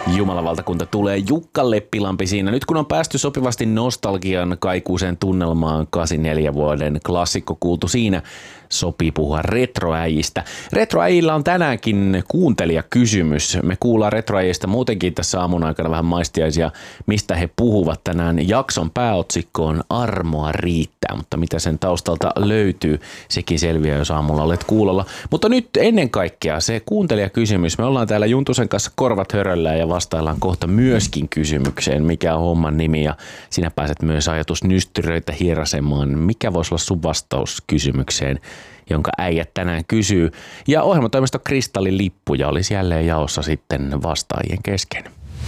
Jumalavaltakunta tulee, Jukka Leppilampi siinä. Nyt kun on päästy sopivasti nostalgian kaikuiseen tunnelmaan, 84 vuoden klassikko kuultu siinä, sopii puhua retroäijistä. Retroäijillä on tänäänkin kuuntelijakysymys. Me kuullaan retroäijistä muutenkin tässä aamun aikana vähän maistiaisia, mistä he puhuvat tänään. Jakson pääotsikko on Armoa riittää, mutta mitä sen taustalta löytyy, sekin selviää, jos aamulla olet kuulolla. Mutta nyt ennen kaikkea se kuuntelijakysymys. Me ollaan täällä Juntusen kanssa korvat höröllä ja vastaillaan kohta myöskin kysymykseen, mikä on homman nimi, ja sinä pääset myös ajatusnystyröitä hierasemaan. Mikä voisi olla sun vastaus kysymykseen, jonka äijät tänään kysyy? Ja ohjelmatoimisto Kristallin lippuja olisi jälleen jaossa sitten vastaajien kesken.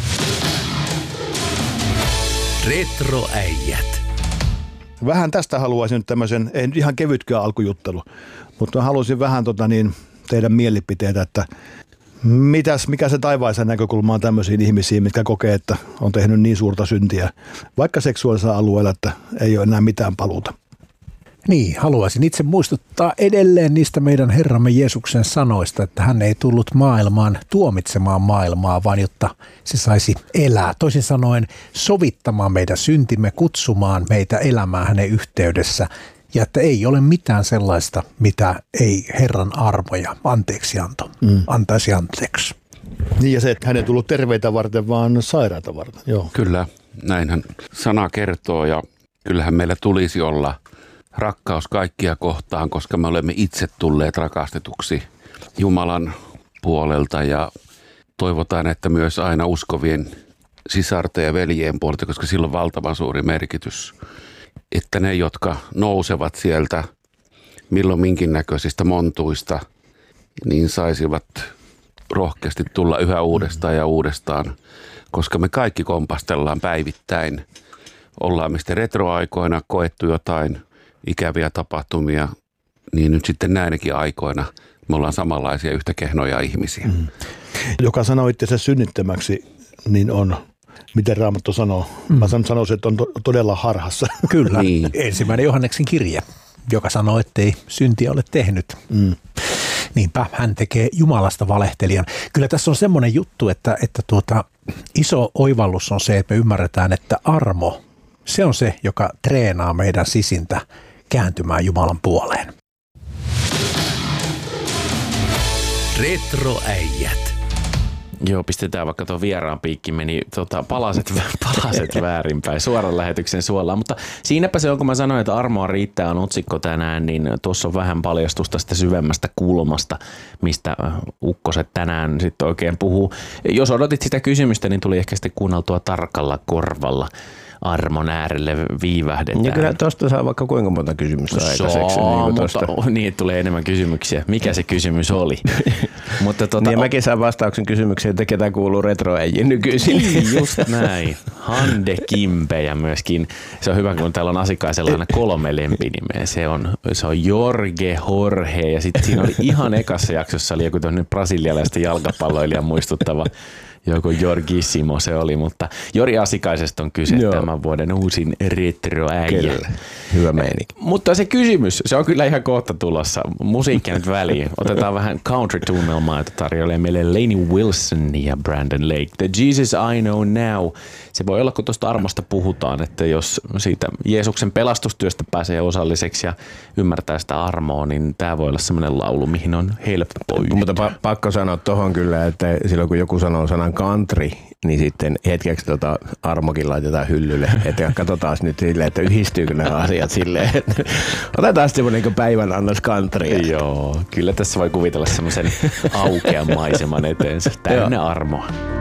Retroäijät. Vähän tästä haluaisin nyt tämmöisen, ei nyt ihan kevytkään alkujuttelu, mutta haluaisin vähän teidän mielipiteitä, että mikä se taivaisen näkökulma on tämmöisiin ihmisiin, mitkä kokee, että on tehnyt niin suurta syntiä, vaikka seksuaalisella alueella, että ei ole enää mitään paluuta. Niin, haluaisin itse muistuttaa edelleen niistä meidän Herramme Jeesuksen sanoista, että hän ei tullut maailmaan tuomitsemaan maailmaa, vaan jotta se saisi elää. Toisin sanoen sovittamaan meidän syntimme, kutsumaan meitä elämään hänen yhteydessä. Ja että ei ole mitään sellaista, mitä ei Herran armo ja anteeksianto antaisi anteeksi. Niin, ja se, että hän ei tullut terveitä varten, vaan sairaita varten. Joo. Kyllä, näinhän sana kertoo, ja kyllähän meillä tulisi olla rakkaus kaikkia kohtaan, koska me olemme itse tulleet rakastetuksi Jumalan puolelta, ja toivotaan, että myös aina uskovien sisarten ja veljien puolelta, koska sillä on valtavan suuri merkitys, että ne, jotka nousevat sieltä milloin minkin näköisistä montuista, niin saisivat rohkeasti tulla yhä uudestaan ja uudestaan, koska me kaikki kompastellaan päivittäin. Ollaan me sitten retroaikoina koettu jotain ikäviä tapahtumia, niin nyt sitten näinäkin aikoina me ollaan samanlaisia yhtä kehnoja ihmisiä. Joka sanoo itsensä synnittömäksi, niin on, miten Raamattu sanoo. Mä sanoisin, että on todella harhassa. Kyllä, niin. Ensimmäinen Johanneksen kirje, joka sanoo, ettei syntiä ole tehnyt. Niinpä hän tekee Jumalasta valehtelijan. Kyllä tässä on semmoinen juttu, että iso oivallus on se, että me ymmärretään, että armo, se on se, joka treenaa meidän sisintä kääntymään Jumalan puoleen. Retroäijät. Joo, pistetään vaikka tuo vieraan piikki meni palaset väärinpäin suoran lähetyksen suolaan, mutta siinäpä se on, kun mä sanoin, että armoa riittää on otsikko tänään, niin tuossa on vähän paljastusta sitä syvemmästä kulmasta, mistä ukkoset tänään sitten oikein puhuu. Jos odotit sitä kysymystä, niin tuli ehkä sitten kuunneltua tarkalla korvalla. Armon äärelle viivähdetään. Ja kyllä tuosta saa vaikka kuinka monta kysymystä aikaiseksi. Niin, tulee enemmän kysymyksiä. Mikä se kysymys oli? Mutta niin mäkin saan vastauksen kysymykseen, että ketä kuuluu retroäijiin nykyisin. Niin, just näin. Hande Kimpejä myöskin. Se on hyvä, kun täällä on Asikaisella aina 3 lempinimeä. Se on Jorge, Jorge, ja sitten siinä oli ihan ekassa jaksossa oli joku brasilialaista jalkapalloilija muistuttava. Joku Jorgissimo se oli, mutta Jori Asikaisesta on kyse tämän vuoden uusin retroäijä. Hyvä meininki. Mutta se kysymys, se on kyllä ihan kohta tulossa. Musiikkia nyt väliin. Otetaan vähän country-tunnelmaa, että tarjoilee meille Lainey Wilson ja Brandon Lake. The Jesus I Know Now. Se voi olla, kun tuosta armosta puhutaan, että jos siitä Jeesuksen pelastustyöstä pääsee osalliseksi ja ymmärtää sitä armoa, niin tämä voi olla semmoinen laulu, mihin on helppo yhtyä. Mutta pakko sanoa tuohon kyllä, että silloin kun joku sanoo sanan country, niin sitten hetkeksi armokin laitetaan hyllylle. Että katsotaan nyt silleen, että yhdistyykö nämä asiat silleen. Otetaan sitten niin päivän annos country. Joo, kyllä tässä voi kuvitella semmoisen aukean maiseman eteensä. Täynnä armoa.